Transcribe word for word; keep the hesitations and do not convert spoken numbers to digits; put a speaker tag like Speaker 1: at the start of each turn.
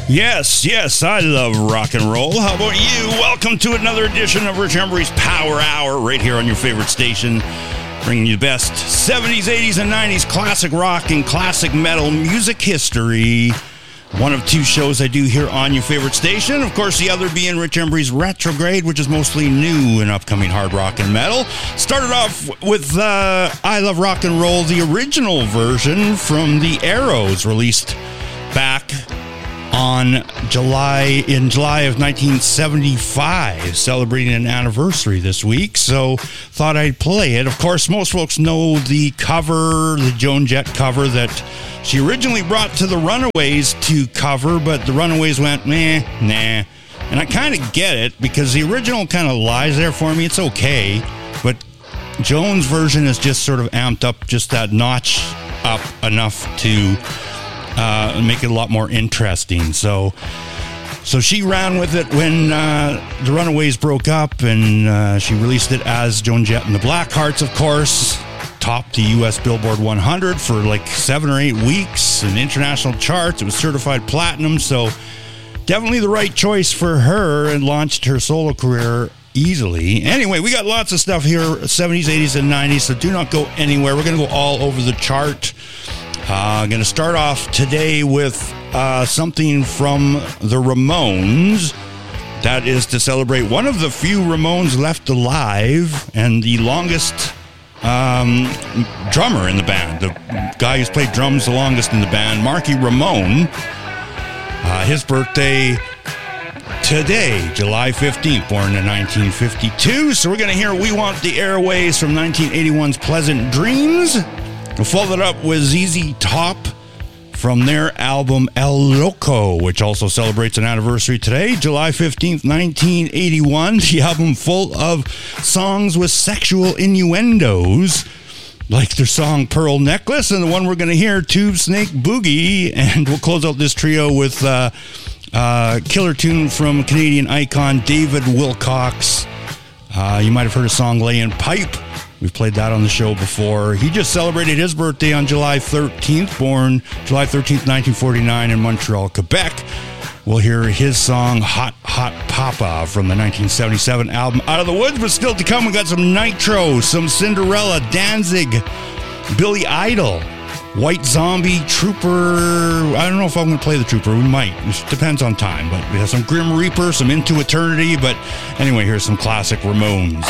Speaker 1: Yes, yes, I love rock and roll. How about you? Welcome to another edition of Rich Embry's Power Hour right here on your favorite station, bringing you the best seventies, eighties, and nineties classic rock and classic metal music history. One of two shows I do here on your favorite station. Of course, the other being Rich Embry's Retrograde, which is mostly new and upcoming hard rock and metal. Started off with uh, I Love Rock and Roll, the original version from the Arrows, released back on July, in July of nineteen seventy-five, celebrating an anniversary this week, so thought I'd play it. Of course, most folks know the cover, the Joan Jett cover that she originally brought to the Runaways to cover, but the Runaways went, meh, nah. And I kind of get it, because the original kind of lies there for me. It's okay, but Joan's version is just sort of amped up just that notch up enough to Uh, make it a lot more interesting. So so she ran with it when uh, the Runaways broke up, and uh, she released it as Joan Jett and the Blackhearts, of course. Topped the U S Billboard one hundred for like seven or eight weeks in international charts. It was certified platinum, so definitely the right choice for her, and launched her solo career easily. Anyway, we got lots of stuff here, seventies, eighties, and nineties, so do not go anywhere. We're going to go all over the chart. I'm uh, going to start off today with uh, something from the Ramones. That is to celebrate one of the few Ramones left alive and the longest um, drummer in the band. The guy who's played drums the longest in the band, Marky Ramone. Uh, his birthday today, July fifteenth, born in nineteen fifty-two. So we're going to hear We Want the Airways from nineteen eighty-one's Pleasant Dreams. We'll follow it up with Z Z Top from their album El Loco, which also celebrates an anniversary today, July fifteenth, nineteen eighty-one. The album full of songs with sexual innuendos, like their song Pearl Necklace, and the one we're going to hear, Tube Snake Boogie. And we'll close out this trio with uh, uh, killer tune from Canadian icon David Wilcox. Uh, you might have heard a song, Layin' Pipe. We've played that on the show before. He just celebrated his birthday on July thirteenth, born July thirteenth, nineteen forty-nine in Montreal, Quebec. We'll hear his song, Hot, Hot Papa, from the nineteen seventy-seven album Out of the Woods. But still to come, we got some Nitro, some Cinderella, Danzig, Billy Idol, White Zombie, Trooper. I don't know if I'm going to play the Trooper. We might. It depends on time. But we have some Grim Reaper, some Into Eternity. But anyway, here's some classic Ramones.